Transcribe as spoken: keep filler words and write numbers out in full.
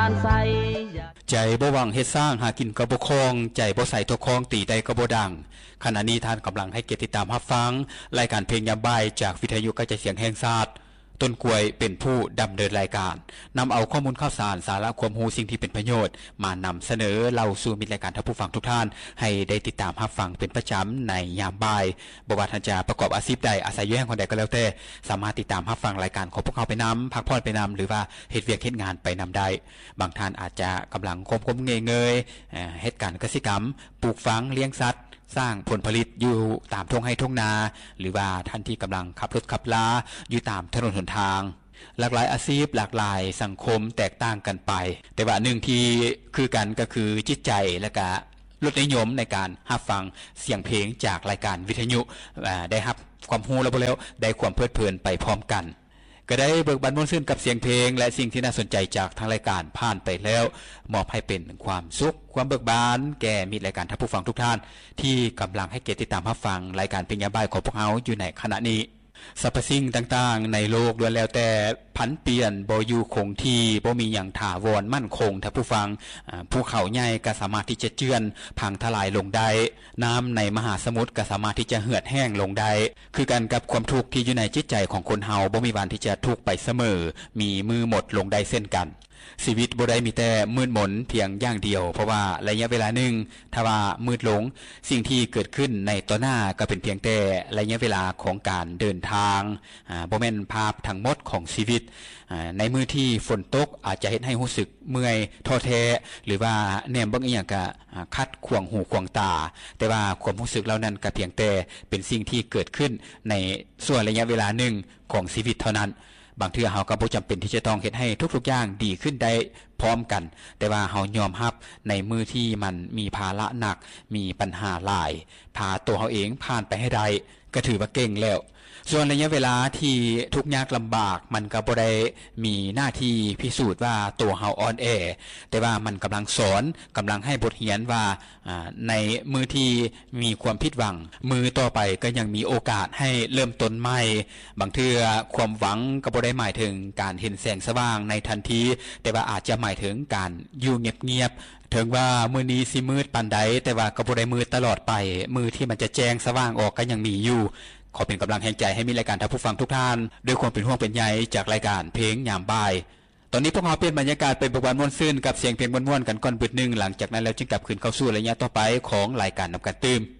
านใสใจบ่หวังเฮ็ดสร้างหากินก็บ่คล่องใจบ่ใส่ทุกคองตีใดก็บ่ดังขณะนี้ท่านกำลังให้เกียรติติดตามรับฟังรายการเพลงยามบ่ายจากวิทยุกระจายเสียงแห่งชาติต้นกล้วยเป็นผู้ดำเนินรายการนำเอาข้อมูลข่าวสารสาระความรู้สิ่งที่เป็นประโยชน์มานำเสนอเล่าสู่มิตรรายการท่านผู้ฟังทุกท่านให้ได้ติดตามรับฟังเป็นประจำในยามบ่ายบ่ว่าท่านจะประกอบอาชีพใดอาศัยอยู่แห่งคนใดก็แล้วแต่สามารถติดตามรับฟังรายการของพวกเขาไปนำพักผ่อนไปนำหรือว่าเฮ็ดเวียกเฮ็ดงานไปนำได้บางท่านอาจจะกำลังคมๆเงยๆเอ่อเฮ็ดการเกษตรกรรมปลูกฝังเลี้ยงสัตว์สร้างผลผลิตอยู่ตามทุ่งไร่ทุ่งนาหรือว่าท่านที่กำลังขับรถขับลาอยู่ตามถนนหนทางหลากหลายอาชีพหลากหลายสังคมแตกต่างกันไปแต่ว่าหนึ่งที่คือกันก็คือจิตใจและก็รสนิยมในการรับฟังเสียงเพลงจากรายการวิทยุได้รับความรู้แล้วบ่แล้วได้ความเพลิดเพลินไปพร้อมกันก็ได้เบิกบานม่วนซื่นกับเสียงเพลงและสิ่งที่น่าสนใจจากทางรายการผ่านไปแล้วมอบให้เป็นความสุขความเบิกบานแก่มิตรรายการท่านผู้ฟังทุกท่านที่กำลังให้เกียรติติดตามรับฟังรายการเพลงยามบ่ายของพวกเราอยู่ในขณะนี้สรรพสิ่งต่างๆในโลกล้วนแล้วแต่ผันเปลี่ยนบ่อยู่คงที่บ่มีหยังถาวรมั่นคงท่านผู้ฟังภูเขาใหญ่ก็สามารถที่จะเจือนพังทลายลงได้น้ำในมหาสมุทรก็สามารถที่จะเหือดแห้งลงได้คือกันกับความทุกข์ที่อยู่ในจิตใจของคนเฮาบ่มีวันที่จะทุกข์ไปเสมอมีมือหมดลงได้เช่นกันชีวิตบ่ได้มีแต่มืดมนเพียงอย่างเดียวเพราะว่าระยะเวลาหนึ่งถ้าว่ามืดลงสิ่งที่เกิดขึ้นในต่อหน้าก็เป็นเพียงแต่ระยะเวลาของการเดินทางอ่าบ่แม่นภาพทั้งหมดของชีวิตอ่าในมื้อที่ฝนตกอาจจะเฮ็ดให้รู้สึกเมื่อยท้อแท้หรือว่าแนมเบิ่งอีหยังก็คัดขวางหูขวางตาแต่ว่าความรู้สึกเหล่านั้นก็เพียงแต่เป็นสิ่งที่เกิดขึ้นในส่วนระยะเวลาหนึ่งของชีวิตเท่านั้นบางเทื่อเฮาก็บ่จำเป็นที่จะต้องเฮ็ดให้ทุกๆอย่างดีขึ้นได้พร้อมกันแต่ว่าเฮายอมรับในมือที่มันมีภาระหนักมีปัญหาหลายพาตัวเฮาเองผ่านไปให้ได้ก็ถือว่าเก่งแล้วส่วนระยะเวลาที่ทุกข์ยากลำบากมันก็บ่ได้มีหน้าที่พิสูจน์ว่าตัวเฮาอ่อนแอแต่ว่ามันกำลังสอนกำลังให้บทเรียนว่าในมือที่มีความผิดหวังมือต่อไปก็ยังมีโอกาสให้เริ่มต้นใหม่บางเทื่อความหวังก็บ่ได้หมายถึงการเห็นแสงสว่างในทันทีแต่ว่าอาจจะหมายถึงการอยู่เงียบๆถึงว่ามื้อนี้สิมืดปานใดแต่ว่าก็บ่ได้มืดตลอดไปมือที่มันจะแจ้งสว่างออกก็ยังมีอยู่ขอเป็นกำลังแห่งใจให้มีรายการท่านผู้ฟังทุกท่านด้วยความเป็นห่วงเป็นใยจากรายการเพลงยามบ่ายตอนนี้พวกเราเปลี่ยนบรรยากาศไปประวันม่วนซื่นกับเสียงเพลงม่วนๆกันก่อนบึดนึงหลังจากนั้นแล้วจึงกลับคืนเข้าสู่ระยะต่อไปของรายการนำกันตื่ม